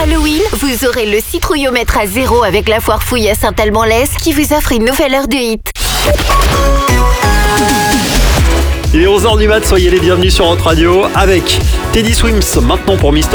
Halloween, vous aurez le citrouillomètre à 0 avec la foire fouille à Saint-Alban-l'Est qui vous offre une nouvelle heure de hit. Il est 11h du mat, soyez les bienvenus sur Hot Radio avec Teddy Swims maintenant pour Mister.